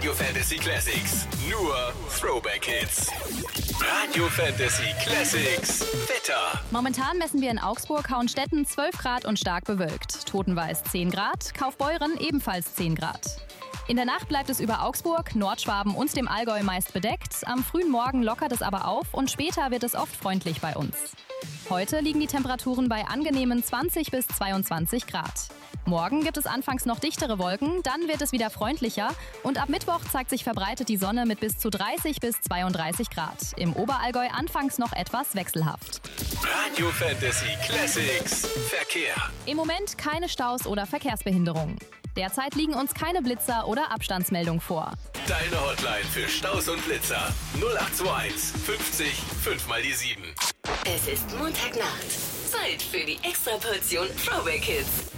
Radio Fantasy Classics. Nur Throwback Hits. Radio Fantasy Classics. Wetter. Momentan messen wir in Augsburg, Hauenstetten 12 Grad und stark bewölkt. Totenvais 10 Grad, Kaufbeuren ebenfalls 10 Grad. In der Nacht bleibt es über Augsburg, Nordschwaben und dem Allgäu meist bedeckt. Am frühen Morgen lockert es aber auf und später wird es oft freundlich bei uns. Heute liegen die Temperaturen bei angenehmen 20 bis 22 Grad. Morgen gibt es anfangs noch dichtere Wolken, dann wird es wieder freundlicher und ab Mittwoch zeigt sich verbreitet die Sonne mit bis zu 30 bis 32 Grad. Im Oberallgäu anfangs noch etwas wechselhaft. Radio Fantasy Classics. Verkehr. Im Moment keine Staus oder Verkehrsbehinderungen. Derzeit liegen uns keine Blitzer oder Abstandsmeldungen vor. Deine Hotline für Staus und Blitzer. 0821 50 5 mal die 7. Es ist Montagnacht. Zeit für die Extraportion Throwback Hits.